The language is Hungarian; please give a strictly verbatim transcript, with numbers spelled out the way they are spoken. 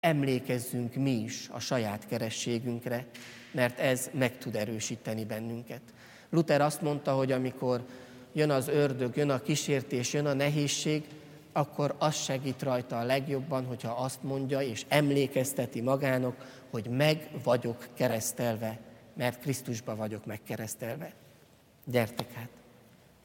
emlékezzünk mi is a saját kerességünkre, mert ez meg tud erősíteni bennünket. Luther azt mondta, hogy amikor jön az ördög, jön a kísértés, jön a nehézség, akkor az segít rajta a legjobban, hogyha azt mondja és emlékezteti magának, hogy meg vagyok keresztelve, mert Krisztusba vagyok megkeresztelve. Gyertek hát!